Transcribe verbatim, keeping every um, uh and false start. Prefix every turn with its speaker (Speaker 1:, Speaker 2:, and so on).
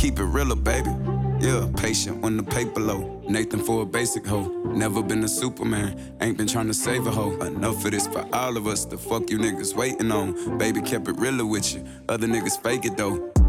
Speaker 1: Keep it realer, baby. Yeah, patient when the paper low. Nathan for a basic hoe. Never been a Superman, ain't been trying to save a hoe. Enough of this for all of us, the fuck you niggas waiting on. Baby kept it realer with you, other niggas fake it though.